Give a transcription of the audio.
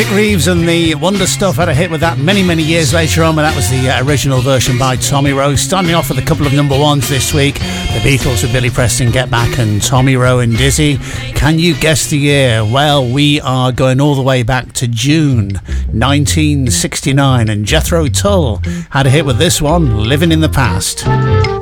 Vic Reeves and the Wonder Stuff had a hit with that many years later on, but that was the original version by Tommy Rowe. Starting off with a couple of number ones this week, the Beatles with Billy Preston, Get Back, and Tommy Rowe and Dizzy. Can you guess the year? Well, we are going all the way back to June 1969, and Jethro Tull had a hit with this one, Living in the Past.